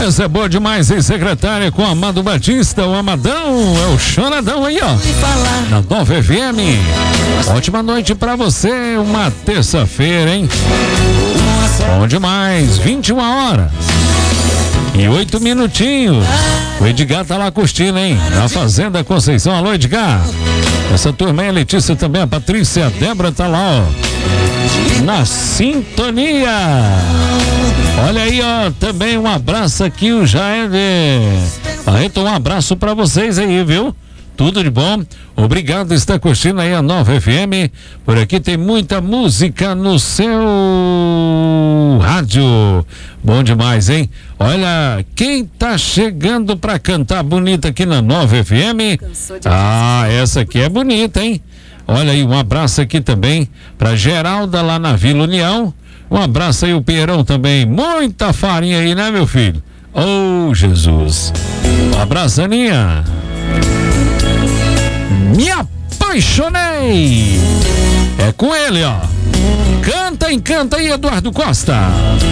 Essa é boa demais, hein, secretária, com Amado Batista, o Amadão, é o Chonadão aí, ó, na Nova FM. Ótima noite pra você, uma terça-feira, hein? Bom demais, 21 horas e 8 minutinhos. O Edgar tá lá curtindo, hein? Na Fazenda Conceição. Alô, Edgar. Essa turma aí, a Letícia também, a Patrícia, a Débora tá lá, ó, na sintonia. Olha aí, ó, também um abraço aqui, o Jair. Barreto, um abraço pra vocês aí, viu? Tudo de bom. Obrigado por estar curtindo aí a Nova FM. Por aqui tem muita música no seu rádio. Bom demais, hein? Olha, quem tá chegando pra cantar bonita aqui na Nova FM? Ah, essa aqui é bonita, hein? Olha aí, um abraço aqui também pra Geralda lá na Vila União. Um abraço aí, o Pierrão também. Muita farinha aí, né, meu filho? Oh, Jesus. Um abraço, Aninha. Me apaixonei. É com ele, ó. Canta aí, Eduardo Costa.